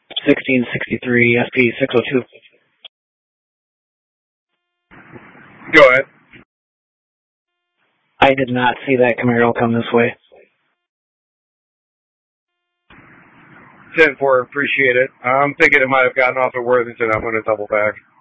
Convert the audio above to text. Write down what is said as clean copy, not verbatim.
1663 SP 602. Go ahead. I did not see that Camaro come this way. 10-4, appreciate it. I'm thinking it might have gotten off at Worthington. I'm going to double back.